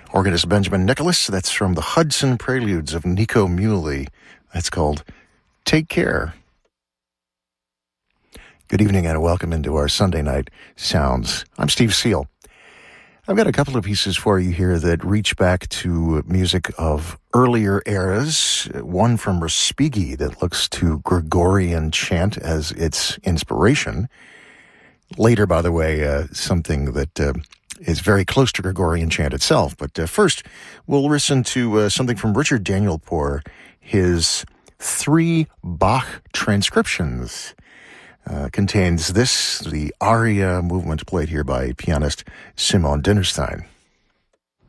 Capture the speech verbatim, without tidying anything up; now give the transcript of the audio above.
Organist Benjamin Nicholas, that's from the Hudson Preludes of Nico Muhly. That's called Take Care. Good evening and welcome into our Sunday Night Sounds. I'm Steve Seal. I've got a couple of pieces for you here that reach back to music of earlier eras. One from Respighi that looks to Gregorian chant as its inspiration. Later, by the way, uh, something that uh, is very close to Gregorian chant itself. But uh, first, we'll listen to uh, something from Richard Danielpour, his three Bach transcriptions. Uh, contains this, the aria movement played here by pianist Simon Dinnerstein.